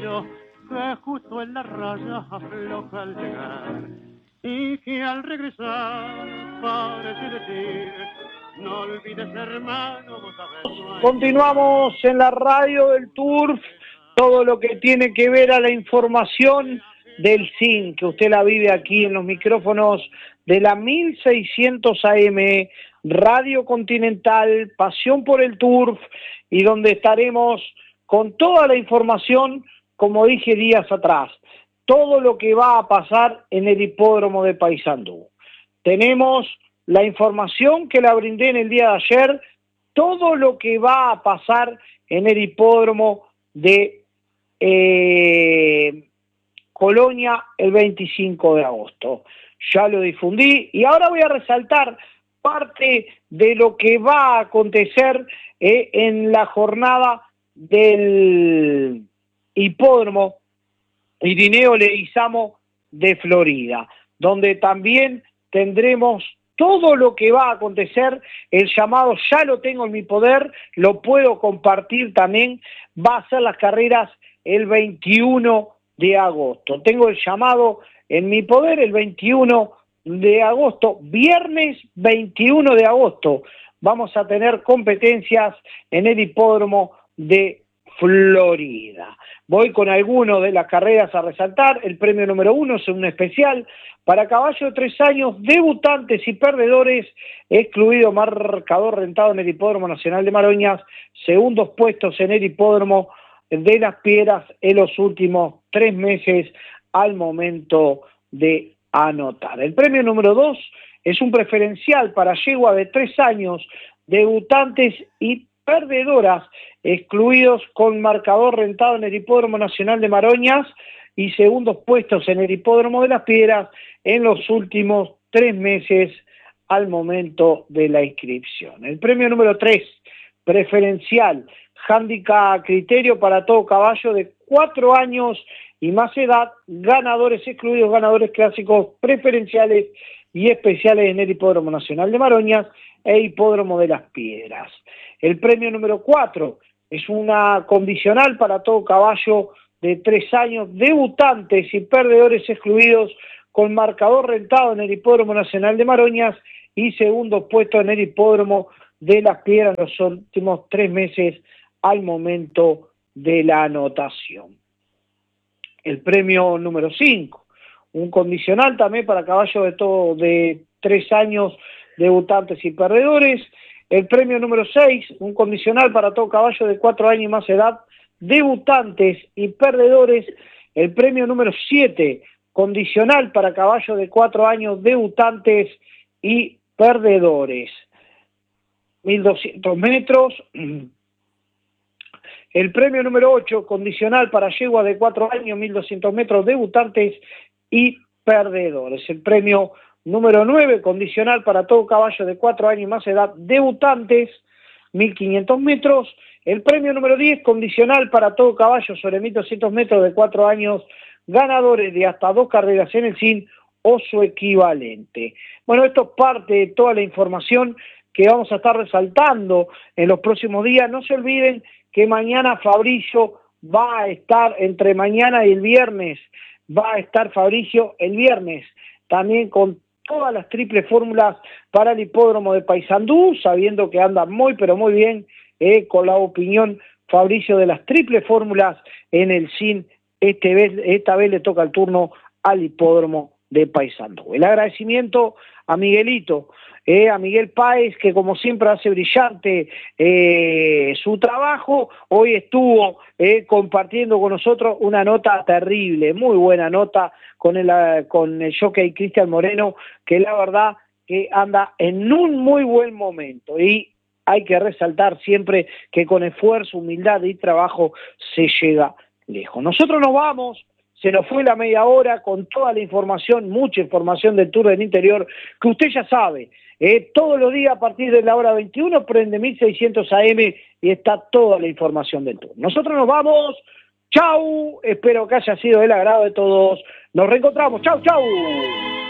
que justo en la raya afloja al llegar y que al regresar parece decir no olvides hermano vos sabés. Continuamos en la radio del Turf, todo lo que tiene que ver a la información del CIN, que usted la vive aquí en los micrófonos de la 1600 AM, Radio Continental, Pasión por el Turf, y donde estaremos con toda la información, como dije días atrás, todo lo que va a pasar en el hipódromo de Paysandú. Tenemos la información que la brindé en el día de ayer, todo lo que va a pasar en el hipódromo de Colonia el 25 de agosto. Ya lo difundí y ahora voy a resaltar parte de lo que va a acontecer en la jornada del hipódromo Irineo Leguizamo de Florida, donde también tendremos todo lo que va a acontecer, el llamado ya lo tengo en mi poder, lo puedo compartir también, va a ser las carreras el 21 de agosto. Tengo el llamado en mi poder el 21 de agosto, viernes 21 de agosto, vamos a tener competencias en el hipódromo de Florida. Voy con algunos de las carreras a resaltar. El premio número 1 es un especial para caballo de 3 años, debutantes y perdedores, excluido marcador rentado en el Hipódromo Nacional de Maroñas, segundos puestos en el Hipódromo de Las Piedras en los últimos 3 meses al momento de anotar. El premio número 2 es un preferencial para yegua de 3 años, debutantes y perdedoras, excluidos con marcador rentado en el Hipódromo Nacional de Maroñas y segundos puestos en el Hipódromo de Las Piedras en los últimos 3 meses al momento de la inscripción. El premio número 3, preferencial, handicap a criterio para todo caballo de 4 años y más edad, ganadores excluidos, ganadores clásicos, preferenciales y especiales en el Hipódromo Nacional de Maroñas e Hipódromo de Las Piedras. El premio número 4 es una condicional para todo caballo de 3 años, debutantes y perdedores excluidos con marcador rentado en el Hipódromo Nacional de Maroñas y segundo puesto en el Hipódromo de Las Piedras en los últimos 3 meses al momento de la anotación. El premio número 5, un condicional también para caballos de 3 años, debutantes y perdedores. El premio número 6, un condicional para todo caballo de 4 años y más edad, debutantes y perdedores. El premio número 7, condicional para caballos de 4 años, debutantes y perdedores. 1200 metros. El premio número 8, condicional para yeguas de 4 años, 1200 metros, debutantes y perdedores. El premio número 9, condicional para todo caballo de 4 años y más edad, debutantes, 1500 metros. El premio número 10, condicional para todo caballo sobre 1200 metros de 4 años, ganadores de hasta 2 carreras en el CIN o su equivalente. Bueno, esto es parte de toda la información que vamos a estar resaltando en los próximos días. No se olviden que mañana Fabricio va a estar, entre mañana y el viernes, va a estar Fabricio el viernes, también con todas las triples fórmulas para el hipódromo de Paysandú, sabiendo que anda muy pero muy bien, con la opinión Fabricio de las triples fórmulas en el CIN. Esta vez le toca el turno al hipódromo de Paysandú. El agradecimiento a Miguelito, a Miguel Páez, que como siempre hace brillante su trabajo. Hoy estuvo compartiendo con nosotros una nota terrible, muy buena nota con el jockey Cristian Moreno, que la verdad que anda en un muy buen momento, y hay que resaltar siempre que con esfuerzo, humildad y trabajo se llega lejos. Nosotros nos vamos. Se nos fue la media hora con toda la información, mucha información del Tour del Interior, que usted ya sabe. Todos los días a partir de la hora 21 prende 1600 AM y está toda la información del Tour. Nosotros nos vamos. Chau. Espero que haya sido del agrado de todos. Nos reencontramos. Chau, chau.